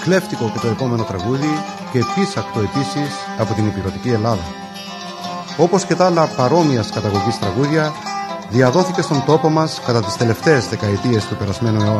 Κλέφτικο και το επόμενο τραγούδι και πίσακτο επίσης από την ηπειρωτική Ελλάδα. Όπως και τα άλλα παρόμοιας καταγωγής τραγούδια, διαδόθηκε στον τόπο μας κατά τις τελευταίες δεκαετίες του περασμένου αιώνα.